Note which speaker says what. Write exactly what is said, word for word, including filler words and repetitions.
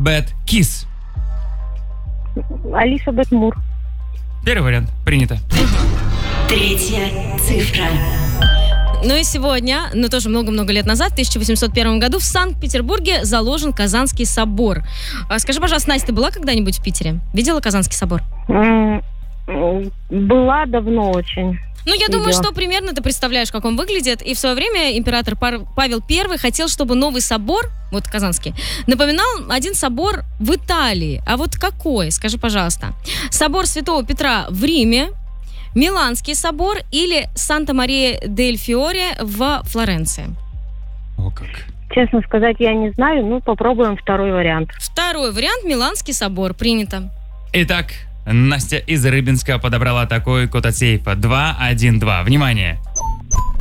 Speaker 1: Бет Кис.
Speaker 2: Элизабет Мур.
Speaker 1: Первый вариант. Принято.
Speaker 3: Третья цифра.
Speaker 4: Ну и сегодня, ну тоже много-много лет назад, в тысяча восемьсот первом году в Санкт-Петербурге заложен Казанский собор. А скажи, пожалуйста, Настя, ты была когда-нибудь в Питере? Видела Казанский собор?
Speaker 2: М, м, Была давно очень.
Speaker 4: Ну, я
Speaker 2: Видела.
Speaker 4: думаю, что примерно ты представляешь, как он выглядит. И в свое время император Пар- Павел Первый хотел, чтобы новый собор, вот Казанский, напоминал один собор в Италии. А вот какой? Скажи, пожалуйста. Собор Святого Петра в Риме, Миланский собор или Санта-Мария-дель-Фиоре в Флоренции?
Speaker 1: О, как.
Speaker 2: Честно сказать, я не знаю. Ну, попробуем второй вариант.
Speaker 4: Второй вариант – Миланский собор. Принято.
Speaker 1: Итак, Настя из Рыбинска подобрала такой код от сейфа. два один два. Внимание!